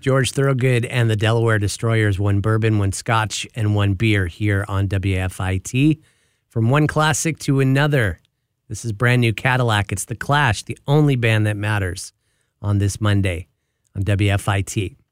George Thorogood and the Delaware Destroyers, one bourbon, one scotch, and one beer here on WFIT. From one classic to another, this is brand new Cadillac. It's The Clash, the only band that matters on this Monday on WFIT.